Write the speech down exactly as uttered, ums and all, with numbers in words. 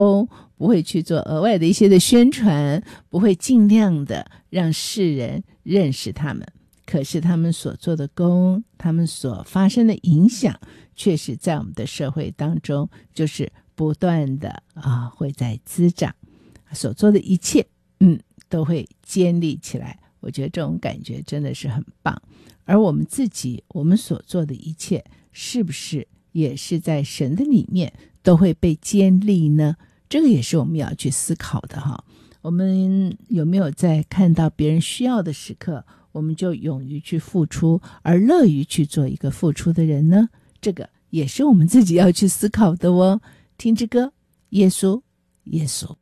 不会去做额外的一些的宣传，不会尽量的让世人认识他们。可是他们所做的功，他们所发生的影响，确实在我们的社会当中就是不断的啊会在滋长，所做的一切嗯都会建立起来。我觉得这种感觉真的是很棒。而我们自己，我们所做的一切是不是也是在神的里面都会被建立呢？这个也是我们要去思考的哈。我们有没有在看到别人需要的时刻，我们就勇于去付出，而乐于去做一个付出的人呢？这个也是我们自己要去思考的哦。听之歌，耶稣，耶稣。